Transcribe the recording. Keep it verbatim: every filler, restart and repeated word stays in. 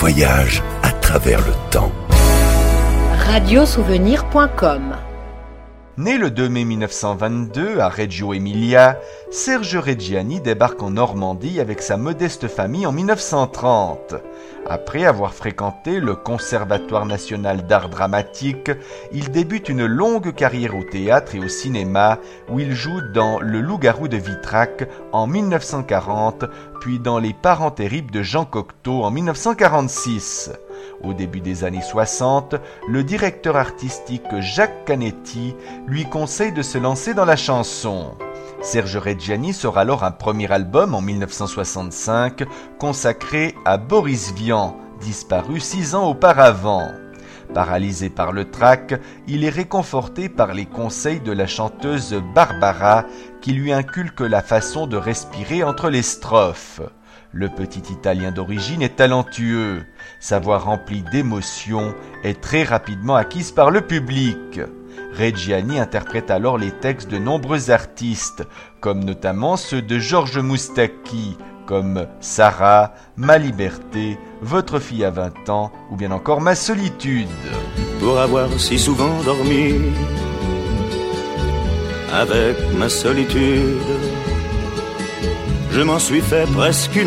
voyage à travers le temps. radiosouvenir point com. Né le deux mai mille neuf cent vingt-deux à Reggio Emilia, Serge Reggiani débarque en Normandie avec sa modeste famille en mille neuf cent trente. Après avoir fréquenté le Conservatoire national d'art dramatique, il débute une longue carrière au théâtre et au cinéma où il joue dans Le Loup-garou de Vitrac en mille neuf cent quarante, puis dans Les Parents terribles de Jean Cocteau en mille neuf cent quarante-six. Au début des années soixante, le directeur artistique Jacques Canetti lui conseille de se lancer dans la chanson. Serge Reggiani sort alors un premier album en mille neuf cent soixante-cinq consacré à Boris Vian, disparu six ans auparavant. Paralysé par le trac, il est réconforté par les conseils de la chanteuse Barbara qui lui inculque la façon de respirer entre les strophes. Le petit Italien d'origine est talentueux. Sa voix remplie d'émotion est très rapidement acquise par le public. Reggiani interprète alors les textes de nombreux artistes, comme notamment ceux de Georges Moustaki, comme Sarah, Ma liberté, Votre fille à vingt ans, ou bien encore Ma solitude. Pour avoir si souvent dormi avec ma solitude, je m'en suis fait presque une